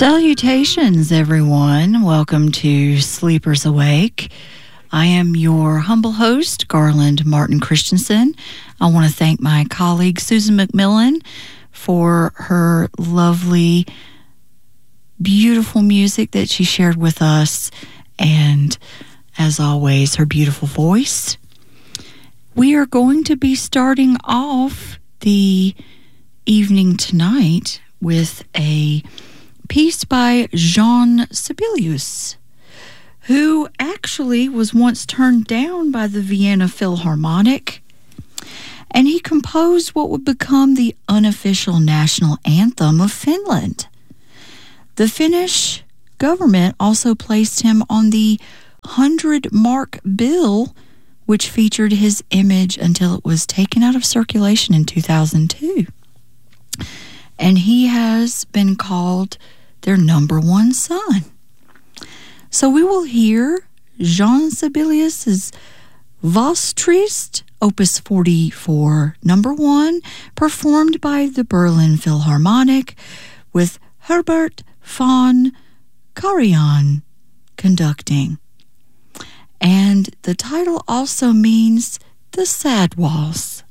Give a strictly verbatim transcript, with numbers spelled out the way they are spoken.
Salutations, everyone. Welcome to Sleepers Awake. I am your humble host, Garland Martin Christensen. I want to thank my colleague, Susan McMillan, for her lovely, beautiful music that she shared with us, and, as always, her beautiful voice. We are going to be starting off the evening tonight with a piece by Jean Sibelius, who actually was once turned down by the Vienna Philharmonic, and he composed what would become the unofficial national anthem of Finland. The Finnish government also placed him on the hundred-mark bill, which featured his image until it was taken out of circulation in two thousand two. And he has been called their number one son. So we will hear Jean Sibelius's Was Trist, Opus forty-four, number one, performed by the Berlin Philharmonic with Herbert von Karajan conducting. And the title also means The Sad Waltz.